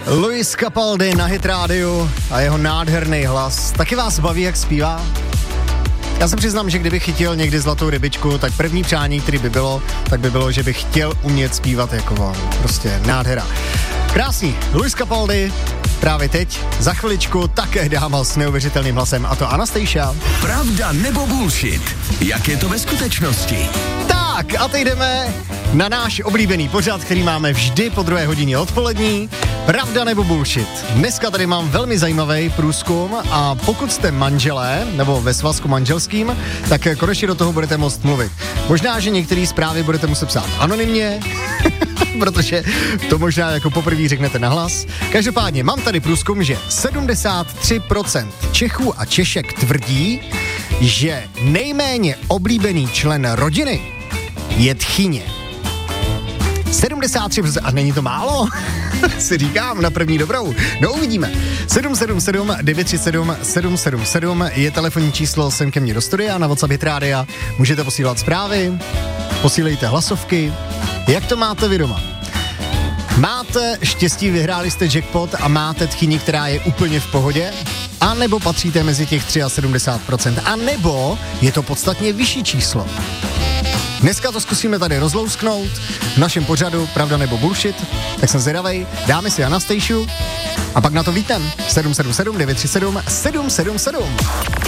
Luis Capaldi na Hit rádiu a jeho nádherný hlas. Taky vás baví, jak zpívá? Já se přiznám, že kdybych chytil někdy zlatou rybičku, tak první přání, který by bylo, tak by bylo, že bych chtěl umět zpívat jako on. Prostě nádhera. Krásný. Luis Capaldi právě teď, za chviličku také dáma s neuvěřitelným hlasem, a to Anastasia. Pravda nebo bullshit? Jak je to ve skutečnosti? Tak a teď jdeme na náš oblíbený pořad, který máme vždy po 2 hodině odpolední. Pravda nebo bullshit? Dneska tady mám velmi zajímavý průzkum a pokud jste manželé nebo ve svazku manželským, tak konečně do toho budete moct mluvit. Možná, že některé zprávy budete muset psát anonymně, protože to možná jako poprvé řeknete nahlas. Každopádně mám tady průzkum, že 73% Čechů a Češek tvrdí, že nejméně oblíbený člen rodiny je tchyně. 73%, a není to málo? Si říkám na první dobrou. No uvidíme. 777 937 777 je telefonní číslo sem ke mně do studia na WhatsApp Hit Rádia. Můžete posílat zprávy, posílejte hlasovky. Jak to máte vy doma? Máte štěstí, vyhráli jste jackpot a máte tchyni, která je úplně v pohodě? A nebo patříte mezi těch 73%? A nebo je to podstatně vyšší číslo? Dneska to zkusíme tady rozlousknout v našem pořadu Pravda nebo bullshit, tak jsem zvědavej, dáme si Anastasiu a pak na to vítem 777 937 777.